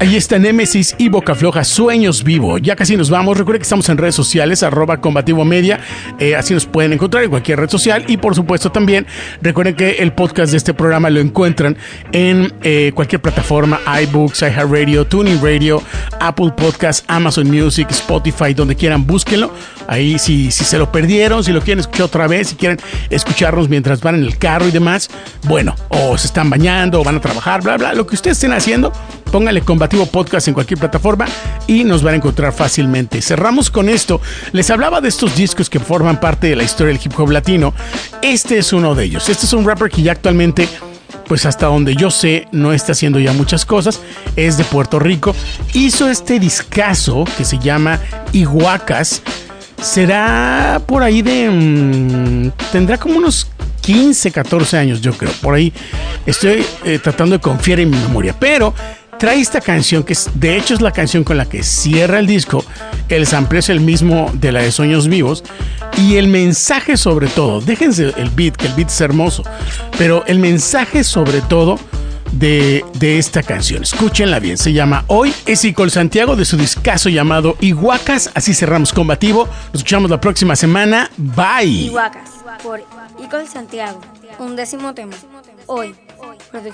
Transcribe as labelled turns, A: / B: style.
A: Ahí está Némesis y Boca Floja, Sueños Vivo. Ya casi nos vamos. Recuerden que estamos en redes sociales, @Combativo Media. Así nos pueden encontrar en cualquier red social. Y por supuesto también recuerden que el podcast de este programa lo encuentran en cualquier plataforma: iBooks, iHeartRadio, TuneIn Radio, Apple Podcasts, Amazon Music, Spotify, donde quieran, búsquenlo. Ahí si se lo perdieron, si lo quieren escuchar otra vez, si quieren escucharnos mientras van en el carro y demás, bueno, o se están bañando o van a trabajar, bla, bla, lo que ustedes estén haciendo, pónganle Combativo Podcast en cualquier plataforma y nos van a encontrar fácilmente. Cerramos con esto. Les hablaba de estos discos que forman parte de la historia del hip hop latino. Este es uno de ellos. Este es un rapper que ya actualmente, pues hasta donde yo sé, no está haciendo ya muchas cosas. Es de Puerto Rico. Hizo este discazo que se llama Iguacas. Será por ahí de... tendrá como unos 15, 14 años, yo creo. Por ahí estoy tratando de confiar en mi memoria. Pero trae esta canción que de hecho es la canción con la que cierra el disco. El sample es el mismo de la de Sueños Vivos. Y el mensaje sobre todo, déjense el beat, que el beat es hermoso, pero el mensaje sobre todo de esta canción, escúchenla bien, se llama Hoy. Es Icol Santiago de su discazo llamado Iguacas. Así cerramos Combativo. Nos escuchamos la próxima semana. Bye.
B: Iguacas por Icol Santiago. 11º tema. Hoy.